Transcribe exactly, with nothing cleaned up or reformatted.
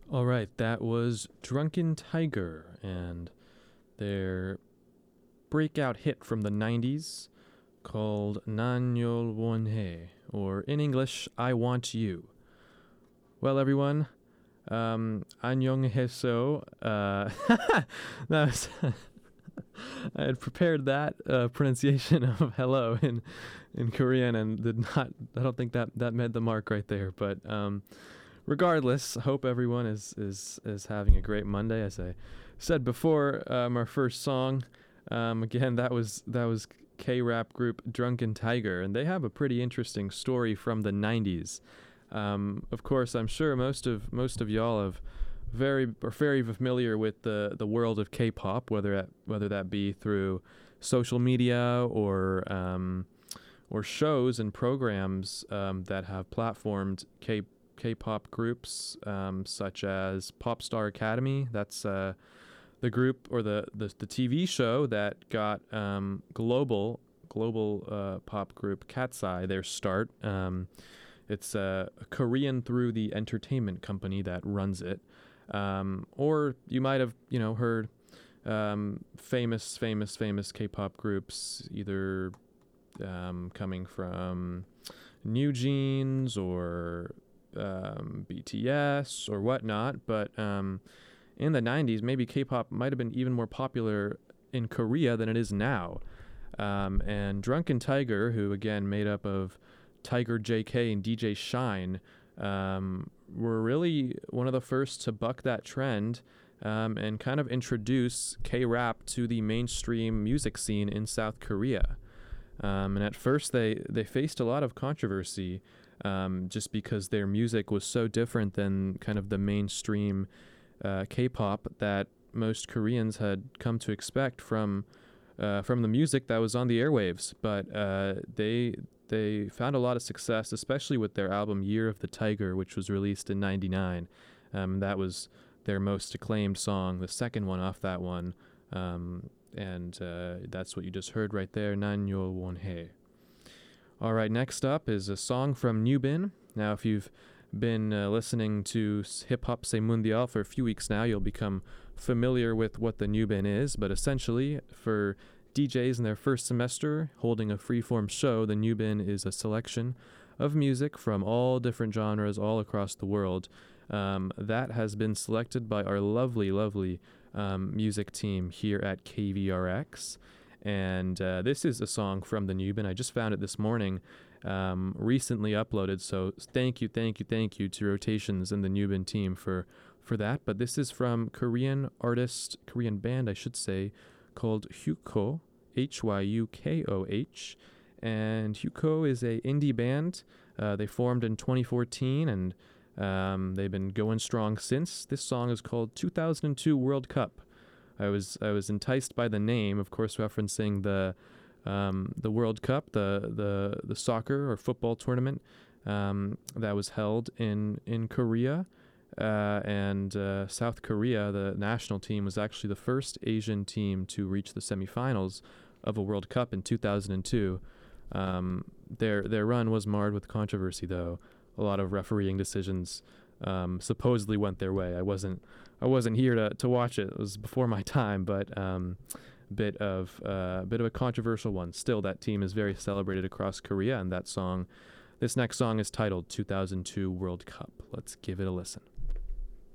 All right, that was Drunken Tiger and their breakout hit from the nineties called Nanyol Wonhe, or in English, I Want You. Well, everyone, um, Annyeong Heso. Uh, that was I had prepared that uh, pronunciation of hello in in Korean and did not. I don't think that that met the mark right there. But um, regardless, I hope everyone is is is having a great Monday. As I said before, um, our first song. Um, again, that was that was K-rap group Drunken Tiger, and they have a pretty interesting story from the nineties. Um, of course, I'm sure most of most of y'all have very are very familiar with the the world of K-pop, whether that whether that be through social media or um, or shows and programs um, that have platformed K K-pop groups, um, such as Popstar Academy. That's uh, the group or the, the the T V show that got um, global global uh, pop group Cat's Eye their start. Um, it's uh, a Korean through the entertainment company that runs it. Um, or you might have, you know, heard um, famous, famous, famous K-pop groups, either um, coming from New Jeans or um, B T S or whatnot. But um, in the nineties, maybe K-pop might have been even more popular in Korea than it is now. Um, and Drunken Tiger, who again made up of Tiger J K and D J Shine, um, were really one of the first to buck that trend um, and kind of introduce K-rap to the mainstream music scene in South Korea. Um, and at first they, they faced a lot of controversy um, just because their music was so different than kind of the mainstream uh, K-pop that most Koreans had come to expect from uh, from the music that was on the airwaves. But uh, they they found a lot of success, especially with their album Year of the Tiger, which was released in ninety-nine. Um, that was their most acclaimed song, the second one off that one. Um, and uh, that's what you just heard right there, Nanyol Wonhe. All right, next up is a song from Newbin. Now, if you've been uh, listening to Hip Hop Se Mundial for a few weeks now, you'll become familiar with what the Newbin is. But essentially, for D Js in their first semester holding a freeform show, the Newbin is a selection of music from all different genres all across the world. Um, that has been selected by our lovely, lovely um, music team here at K V R X. And uh, this is a song from the Newbin. I just found it this morning, um, recently uploaded. So thank you, thank you, thank you to Rotations and the Newbin team for, for that. But this is from Korean artist, Korean band, I should say, called Hyukoh, H Y U K O H. And Hyukoh is a indie band. Uh, they formed in twenty fourteen, and um, they've been going strong since. This song is called two thousand two World Cup. I was I was enticed by the name, of course, referencing the um, the World Cup, the the the soccer or football tournament um, that was held in in Korea, uh, and uh, South Korea. The national team was actually the first Asian team to reach the semifinals of a World Cup in two thousand two. Um, their their run was marred with controversy, though. A lot of refereeing decisions um, supposedly went their way. I wasn't I wasn't here to, to watch it. It was before my time, but um, bit of uh, bit of a controversial one. Still, that team is very celebrated across Korea, and that song, this next song is titled two thousand two World Cup. Let's give it a listen.